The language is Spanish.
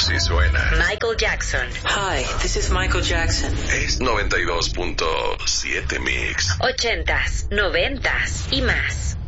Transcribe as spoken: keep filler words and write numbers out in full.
Así suena Michael Jackson. Hi, this is Michael Jackson. Es noventa y dos punto siete Mix. Ochentas, noventas y más.